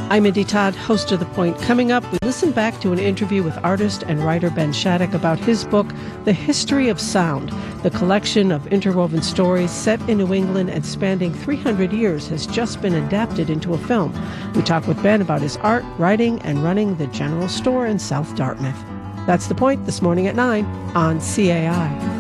I'm Indy Todd, host of The Point. Coming up, we listen back to an interview with artist and writer Ben Shattuck about his book, The History of Sound. The collection of interwoven stories set in New England and spanning 300 years has just been adapted into a film. We talk with Ben about his art, writing, and running the General Store in South Dartmouth. That's The Point this morning at 9 on CAI.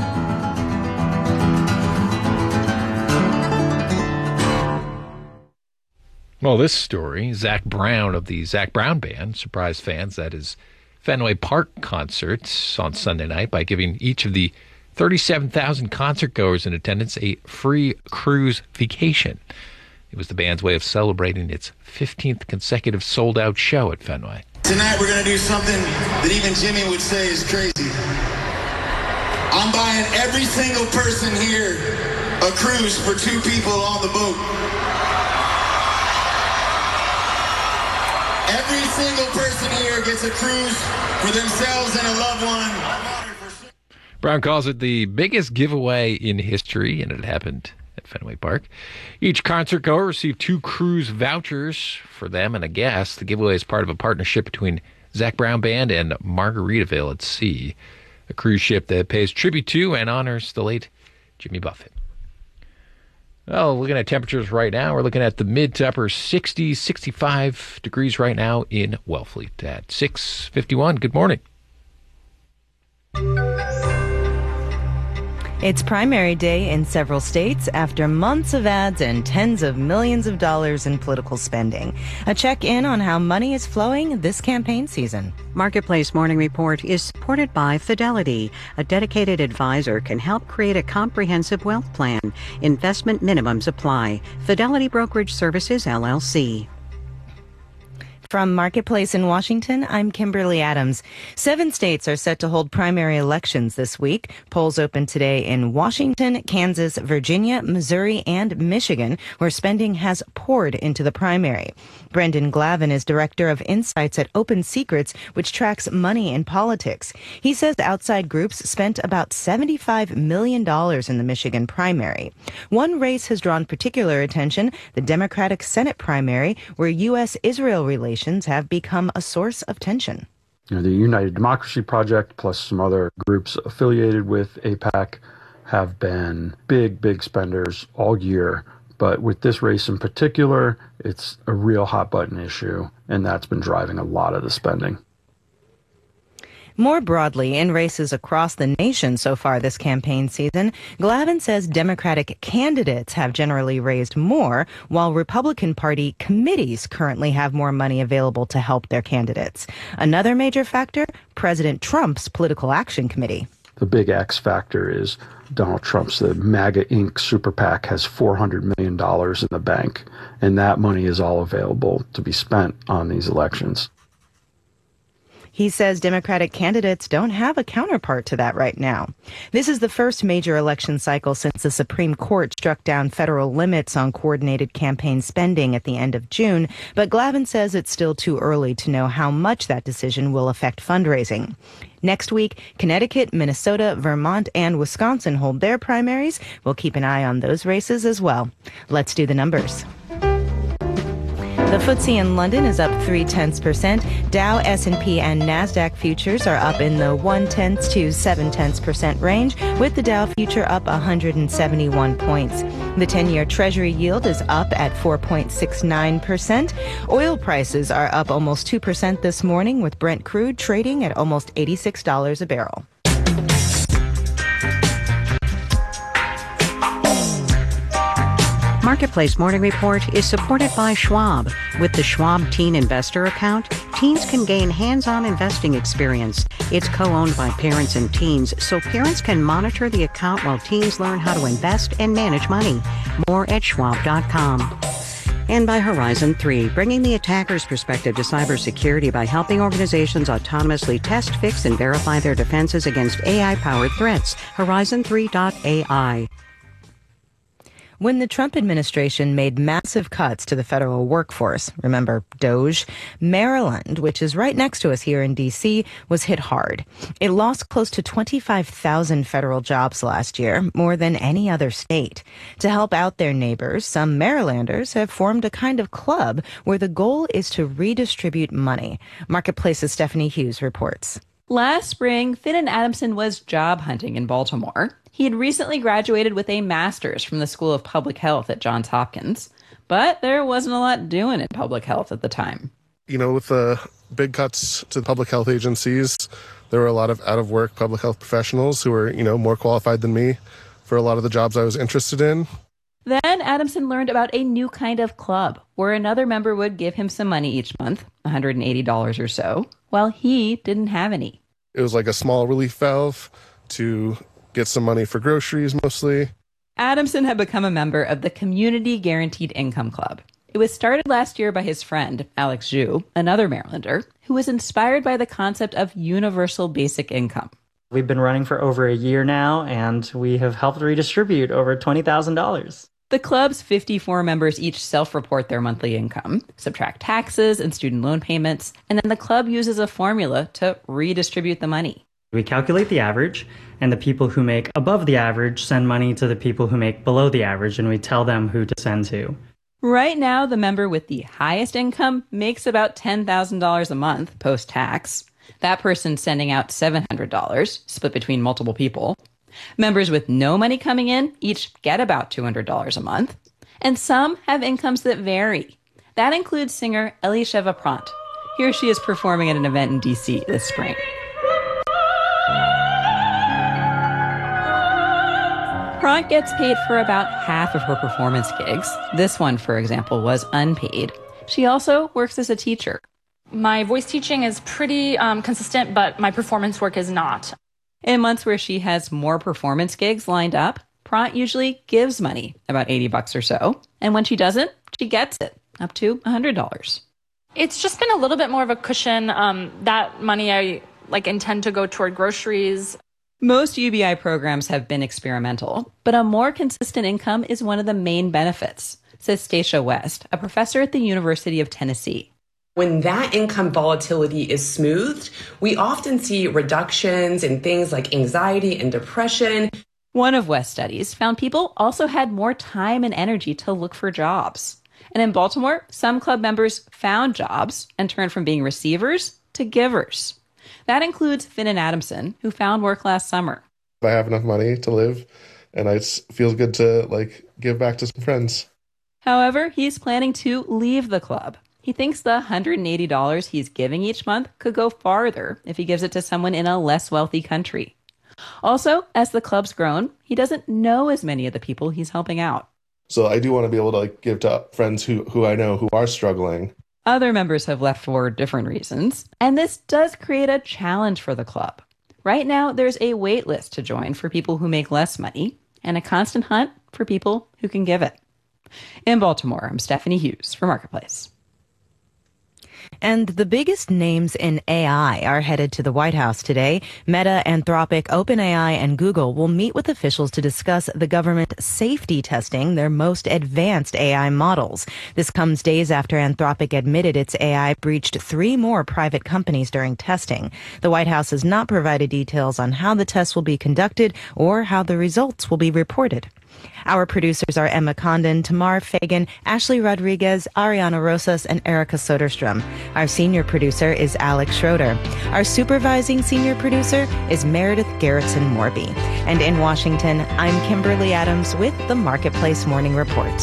Well, this story, Zac Brown of the Zac Brown Band surprised fans at his Fenway Park concerts on Sunday night by giving each of the 37,000 concertgoers in attendance a free cruise vacation. It was the band's way of celebrating its 15th consecutive sold-out show at Fenway. Tonight we're going to do something that even Jimmy would say is crazy. I'm buying every single person here a cruise for 2 people on the boat. Every single person here gets a cruise for themselves and a loved one. Brown calls it the biggest giveaway in history, and it happened at Fenway Park. Each concert goer received 2 cruise vouchers for them and a guest. The giveaway is part of a partnership between Zac Brown Band and Margaritaville at Sea, a cruise ship that pays tribute to and honors the late Jimmy Buffett. Well, looking at temperatures right now, we're looking at the mid to upper 60s, 65 degrees right now in Wellfleet at 6:51. Good morning. It's primary day in several states after months of ads and tens of millions of dollars in political spending. A check-in on how money is flowing this campaign season. Marketplace Morning Report is supported by Fidelity. A dedicated advisor can help create a comprehensive wealth plan. Investment minimums apply. Fidelity Brokerage Services, LLC. From Marketplace in Washington, I'm Kimberly Adams. 7 states are set to hold primary elections this week. Polls open today in Washington, Kansas, Virginia, Missouri, and Michigan, where spending has poured into the primary. Brendan Glavin is director of insights at Open Secrets, which tracks money in politics. He says outside groups spent about $75 million in the Michigan primary. One race has drawn particular attention, the Democratic Senate primary, where U.S.-Israel relations have become a source of tension. The United Democracy Project plus some other groups affiliated with AIPAC have been big spenders all year. But with this race in particular, it's a real hot button issue, and that's been driving a lot of the spending. More broadly, in races across the nation so far this campaign season, Glavin says Democratic candidates have generally raised more, while Republican Party committees currently have more money available to help their candidates. Another major factor, President Trump's Political Action Committee. The big X factor is Donald Trump's, the MAGA Inc. super PAC has $400 million in the bank, and that money is all available to be spent on these elections. He says Democratic candidates don't have a counterpart to that right now. This is the first major election cycle since the Supreme Court struck down federal limits on coordinated campaign spending at the end of June, but Glavin says it's still too early to know how much that decision will affect fundraising. Next week, Connecticut, Minnesota, Vermont, and Wisconsin hold their primaries. We'll keep an eye on those races as well. Let's do the numbers. The FTSE in London is up 0.3%. Dow, S&P, and NASDAQ futures are up in the 0.1 to 0.7% range, with the Dow future up 171 points. The 10-year Treasury yield is up at 4.69%. Oil prices are up almost 2% this morning, with Brent crude trading at almost $86 a barrel. Marketplace Morning Report is supported by Schwab. With the Schwab Teen Investor Account, teens can gain hands-on investing experience. It's co-owned by parents and teens, so parents can monitor the account while teens learn how to invest and manage money. More at schwab.com. And by Horizon 3, bringing the attacker's perspective to cybersecurity by helping organizations autonomously test, fix, and verify their defenses against AI-powered threats. Horizon3.ai. When the Trump administration made massive cuts to the federal workforce, remember DOGE, Maryland, which is right next to us here in D.C., was hit hard. It lost close to 25,000 federal jobs last year, more than any other state. To help out their neighbors, some Marylanders have formed a kind of club where the goal is to redistribute money. Marketplace's Stephanie Hughes reports. Last spring, Finan Adamson was job hunting in Baltimore. He had recently graduated with a master's from the School of Public Health at Johns Hopkins, but there wasn't a lot doing in public health at the time. You know, with the big cuts to public health agencies, there were a lot of out-of-work public health professionals who were, more qualified than me for a lot of the jobs I was interested in. Then Adamson learned about a new kind of club where another member would give him some money each month, $180 or so, while he didn't have any. It was like a small relief valve to get some money for groceries mostly. Adamson had become a member of the Community Guaranteed Income Club. It was started last year by his friend, Alex Zhu, another Marylander, who was inspired by the concept of universal basic income. We've been running for over a year now, and we have helped redistribute over $20,000. The club's 54 members each self-report their monthly income, subtract taxes and student loan payments, and then the club uses a formula to redistribute the money. We calculate the average, and the people who make above the average send money to the people who make below the average, and we tell them who to send to. Right now, the member with the highest income makes about $10,000 a month post-tax. That person's sending out $700, split between multiple people. Members with no money coming in each get about $200 a month. And some have incomes that vary. That includes singer Elisheva Prant. Here she is performing at an event in D.C. this spring. Prant gets paid for about half of her performance gigs. This one, for example, was unpaid. She also works as a teacher. My voice teaching is pretty consistent, but my performance work is not. In months where she has more performance gigs lined up, Prant usually gives money, about $80 or so. And when she doesn't, she gets it, up to $100. It's just been a little bit more of a cushion. That money I intend to go toward groceries. Most UBI programs have been experimental, but a more consistent income is one of the main benefits, says Stacia West, a professor at the University of Tennessee. When that income volatility is smoothed, we often see reductions in things like anxiety and depression. One of West's studies found people also had more time and energy to look for jobs. And in Baltimore, some club members found jobs and turned from being receivers to givers. That includes Finan Adamson, who found work last summer. I have enough money to live, and it feels good to give back to some friends. However, he's planning to leave the club. He thinks the $180 he's giving each month could go farther if he gives it to someone in a less wealthy country. Also, as the club's grown, he doesn't know as many of the people he's helping out. So I do want to be able to give to friends who I know who are struggling. Other members have left for different reasons, and this does create a challenge for the club. Right now, there's a wait list to join for people who make less money, and a constant hunt for people who can give it. In Baltimore, I'm Stephanie Hughes for Marketplace. And the biggest names in AI are headed to the White House today. Meta, Anthropic, OpenAI, and Google will meet with officials to discuss the government safety testing their most advanced AI models. This comes days after Anthropic admitted its AI breached 3 more private companies during testing. The White House has not provided details on how the tests will be conducted or how the results will be reported. Our producers are Emma Condon, Tamar Fagan, Ashley Rodriguez, Ariana Rosas, and Erica Soderstrom. Our senior producer is Alex Schroeder. Our supervising senior producer is Meredith Garrettson-Morby. And in Washington, I'm Kimberly Adams with the Marketplace Morning Report.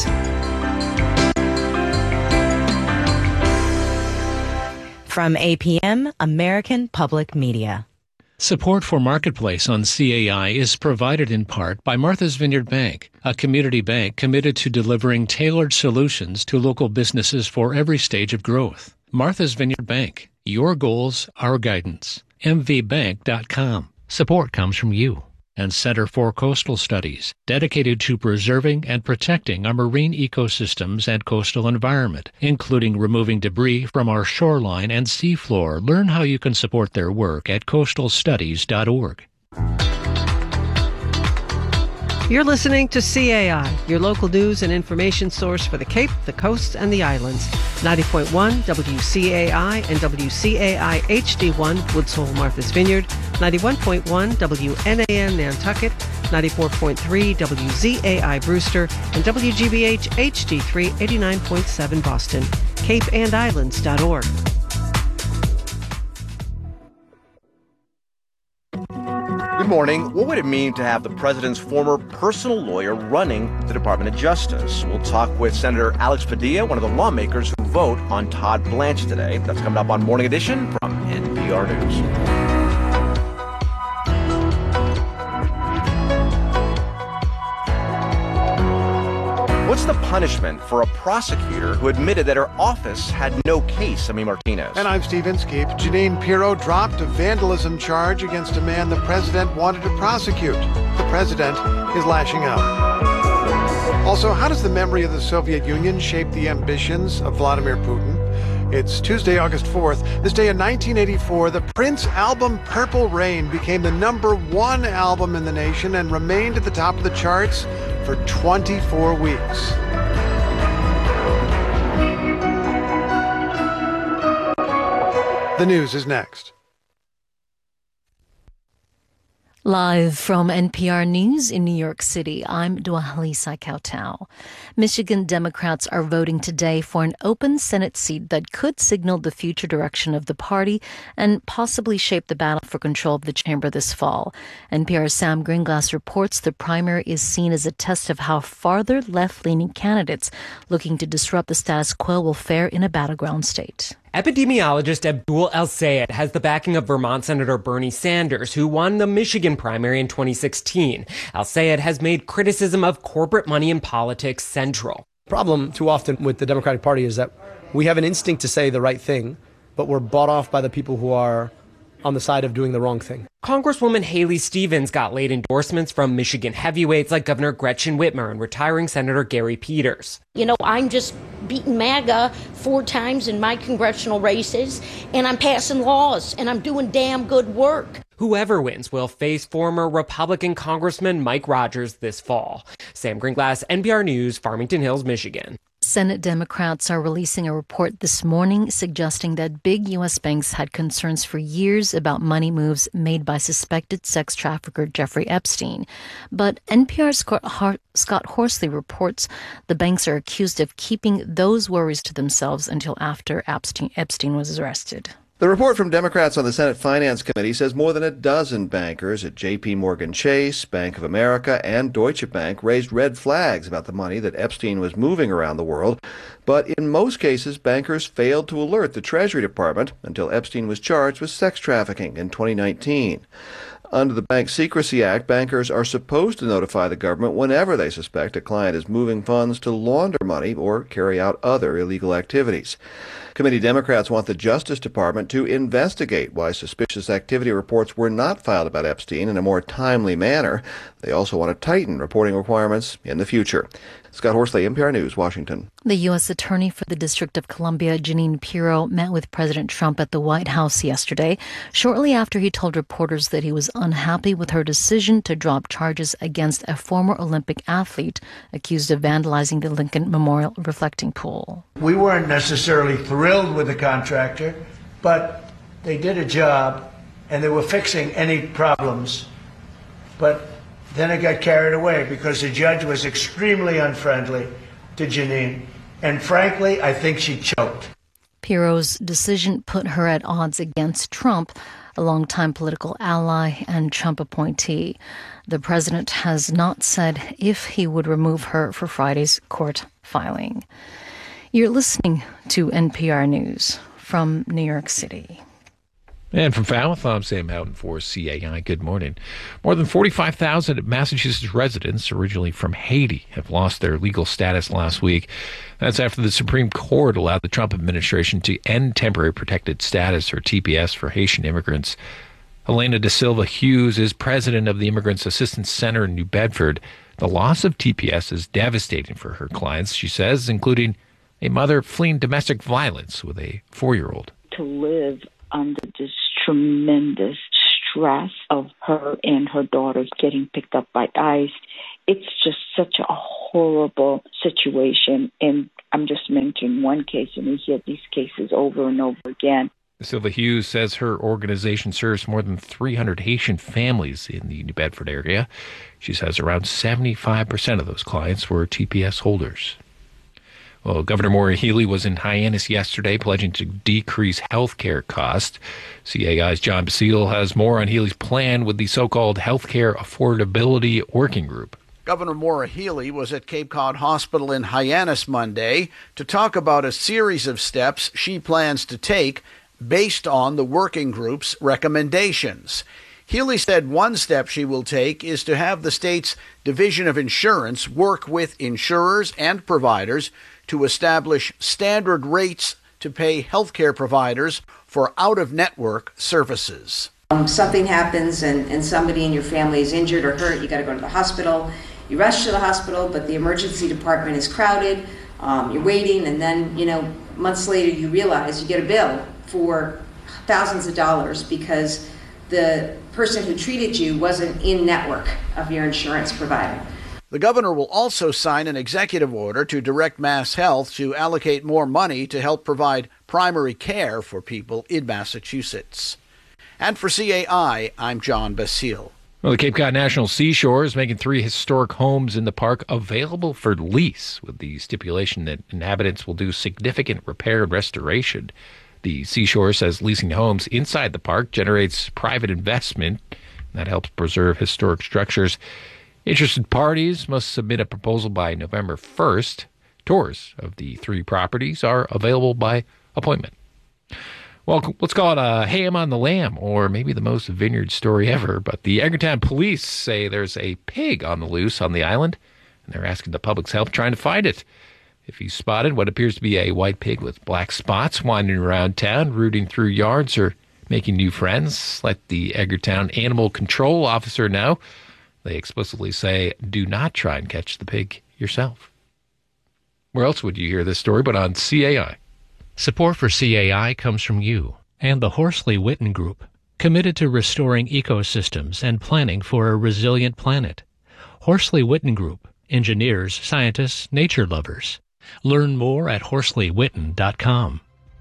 From APM, American Public Media. Support for Marketplace on CAI is provided in part by Martha's Vineyard Bank, a community bank committed to delivering tailored solutions to local businesses for every stage of growth. Martha's Vineyard Bank, your goals, our guidance. mvbank.com. Support comes from you. And Center for Coastal Studies, dedicated to preserving and protecting our marine ecosystems and coastal environment, including removing debris from our shoreline and seafloor. Learn how you can support their work at coastalstudies.org. You're listening to CAI, your local news and information source for the Cape, the Coast, and the Islands. 90.1 WCAI and WCAI HD1 Woods Hole, Martha's Vineyard. 91.1 WNAN Nantucket. 94.3 WZAI Brewster. And WGBH HD3 89.7 Boston. CapeandIslands.org. Good morning. What would it mean to have the president's former personal lawyer running the Department of Justice? We'll talk with Senator Alex Padilla, one of the lawmakers who vote on Todd Blanche today. That's coming up on Morning Edition from NPR News. What's the punishment for a prosecutor who admitted that her office had no case? Amy Martinez. And I'm Steve Inskeep. Jeanine Pirro dropped a vandalism charge against a man the president wanted to prosecute. The president is lashing out. Also, how does the memory of the Soviet Union shape the ambitions of Vladimir Putin? It's Tuesday, August 4th. This day in 1984, the Prince album Purple Rain became the #1 album in the nation and remained at the top of the charts for 24 weeks. The news is next. Live from NPR News in New York City, I'm Dwalisa Kautau. Michigan Democrats are voting today for an open Senate seat that could signal the future direction of the party and possibly shape the battle for control of the chamber this fall. NPR's Sam Greenglass reports the primary is seen as a test of how farther left-leaning candidates looking to disrupt the status quo will fare in a battleground state. Epidemiologist Abdul El-Sayed has the backing of Vermont Senator Bernie Sanders, who won the Michigan primary in 2016. El-Sayed has made criticism of corporate money in politics central. The problem too often with the Democratic Party is that we have an instinct to say the right thing, but we're bought off by the people who are on the side of doing the wrong thing. Congresswoman Haley Stevens got late endorsements from Michigan heavyweights like Governor Gretchen Whitmer and retiring Senator Gary Peters. You know, I'm just beating MAGA 4 times in my congressional races, and I'm passing laws, and I'm doing damn good work. Whoever wins will face former Republican Congressman Mike Rogers this fall. Sam Greenglass, NPR News, Farmington Hills, Michigan. Senate Democrats are releasing a report this morning suggesting that big U.S. banks had concerns for years about money moves made by suspected sex trafficker Jeffrey Epstein. But NPR's Scott Horsley reports the banks are accused of keeping those worries to themselves until after Epstein was arrested. The report from Democrats on the Senate Finance Committee says more than a dozen bankers at J.P. Morgan Chase, Bank of America, and Deutsche Bank raised red flags about the money that Epstein was moving around the world. But in most cases, bankers failed to alert the Treasury Department until Epstein was charged with sex trafficking in 2019. Under the Bank Secrecy Act, bankers are supposed to notify the government whenever they suspect a client is moving funds to launder money or carry out other illegal activities. Committee Democrats want the Justice Department to investigate why suspicious activity reports were not filed about Epstein in a more timely manner. They also want to tighten reporting requirements in the future. Scott Horsley, NPR News, Washington. The U.S. Attorney for the District of Columbia, Jeanine Pirro, met with President Trump at the White House yesterday, shortly after he told reporters that he was unhappy with her decision to drop charges against a former Olympic athlete accused of vandalizing the Lincoln Memorial reflecting pool. We weren't necessarily thrilled with the contractor, but they did a job and they were fixing any problems. But then it got carried away because the judge was extremely unfriendly to Jeanine. And frankly, I think she choked. Pirro's decision put her at odds against Trump, a longtime political ally and Trump appointee. The president has not said if he would remove her for Friday's court filing. You're listening to NPR News from New York City. And from Falmouth, I'm Sam Houghton for CAI. Good morning. More than 45,000 Massachusetts residents, originally from Haiti, have lost their legal status last week. That's after the Supreme Court allowed the Trump administration to end temporary protected status, or TPS, for Haitian immigrants. Elena Da Silva Hughes is president of the Immigrants Assistance Center in New Bedford. The loss of TPS is devastating for her clients, she says, including a mother fleeing domestic violence with a 4-year-old. To live under this tremendous stress of her and her daughters getting picked up by ICE, It's just such a horrible situation. And I'm just mentioning one case, and we hear these cases over and over again. Sylva Hughes says her organization serves more than 300 Haitian families in the New Bedford area. She says around 75% of those clients were TPS holders. Well, Governor Maura Healey was in Hyannis yesterday, pledging to decrease health care costs. CAI's John Basile has more on Healey's plan with the so-called Healthcare Affordability Working Group. Governor Maura Healey was at Cape Cod Hospital in Hyannis Monday to talk about a series of steps she plans to take based on the working group's recommendations. Healey said one step she will take is to have the state's Division of Insurance work with insurers and providers to establish standard rates to pay healthcare providers for out-of-network services. Something happens and somebody in your family is injured or hurt, you got to go to the hospital. You rush to the hospital, but the emergency department is crowded. You're waiting, and then, months later you realize you get a bill for thousands of dollars because the person who treated you wasn't in network of your insurance provider. The governor will also sign an executive order to direct MassHealth to allocate more money to help provide primary care for people in Massachusetts. And for CAI, I'm John Basile. Well, the Cape Cod National Seashore is making 3 historic homes in the park available for lease, with the stipulation that inhabitants will do significant repair and restoration. The Seashore says leasing homes inside the park generates private investment, and that helps preserve historic structures. Interested parties must submit a proposal by November 1st. Tours of the 3 properties are available by appointment. Well, let's call it a ham on the lamb, or maybe the most vineyard story ever. But the Edgartown police say there's a pig on the loose on the island, and they're asking the public's help trying to find it. If you spotted what appears to be a white pig with black spots wandering around town, rooting through yards, or making new friends, let the Edgartown Animal Control Officer know. They explicitly say, do not try and catch the pig yourself. Where else would you hear this story but on CAI? Support for CAI comes from you and the Horsley Witten Group, committed to restoring ecosystems and planning for a resilient planet. Horsley Witten Group, engineers, scientists, nature lovers. Learn more at HorsleyWitten.com.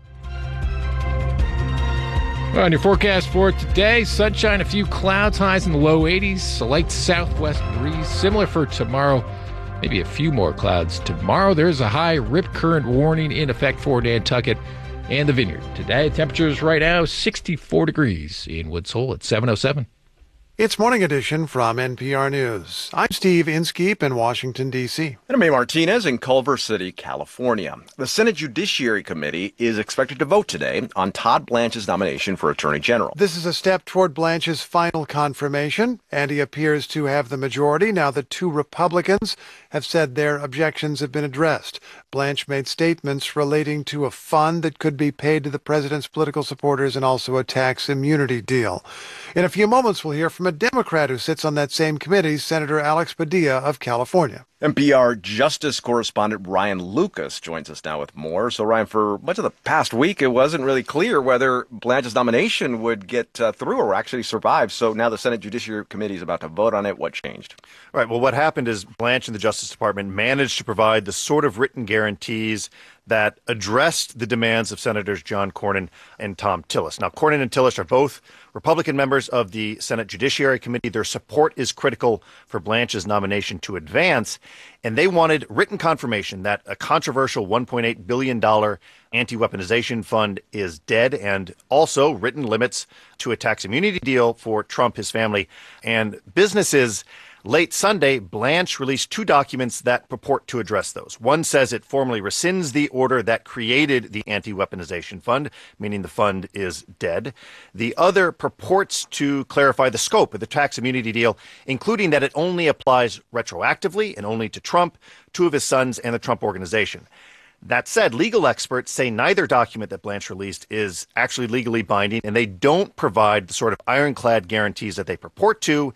On your forecast for today, sunshine, a few clouds, highs in the low 80s, a light southwest breeze, similar for tomorrow. Maybe a few more clouds tomorrow. There's a high rip current warning in effect for Nantucket and the Vineyard. Today, temperatures right now 64 degrees in Woods Hole at 7:07. It's Morning Edition from NPR News. I'm Steve Inskeep in Washington, D.C. And I'm May Martinez in Culver City, California. The Senate Judiciary Committee is expected to vote today on Todd Blanche's nomination for Attorney General. This is a step toward Blanche's final confirmation, and he appears to have the majority now that 2 Republicans have said their objections have been addressed. Blanche made statements relating to a fund that could be paid to the president's political supporters and also a tax immunity deal. In a few moments, we'll hear from a Democrat who sits on that same committee, Senator Alex Padilla of California. NPR Justice correspondent Ryan Lucas joins us now with more. So, Ryan, for much of the past week, it wasn't really clear whether Blanche's nomination would get through or actually survive. So now the Senate Judiciary Committee is about to vote on it. What changed? Right. Well, what happened is Blanche and the Justice Department managed to provide the sort of written guarantees that addressed the demands of Senators John Cornyn and Thom Tillis. Now, Cornyn and Tillis are both Republican members of the Senate Judiciary Committee. Their support is critical for Blanche's nomination to advance, and they wanted written confirmation that a controversial $1.8 billion anti-weaponization fund is dead, and also written limits to a tax immunity deal for Trump, his family, and businesses. Late Sunday, Blanche released 2 documents that purport to address those. One says it formally rescinds the order that created the anti-weaponization fund, meaning the fund is dead. The other purports to clarify the scope of the tax immunity deal, including that it only applies retroactively and only to Trump, 2 of his sons, and the Trump Organization. That said, legal experts say neither document that Blanche released is actually legally binding, and they don't provide the sort of ironclad guarantees that they purport to.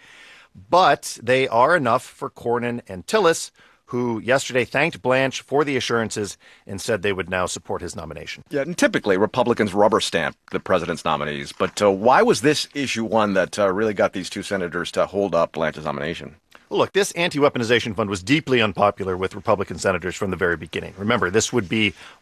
But they are enough for Cornyn and Tillis, who yesterday thanked Blanche for the assurances and said they would now support his nomination. Yeah, and typically Republicans rubber stamp the president's nominees. But why was this issue one that really got these 2 senators to hold up Blanche's nomination? Look, this anti-weaponization fund was deeply unpopular with Republican senators from the very beginning. Remember, this would be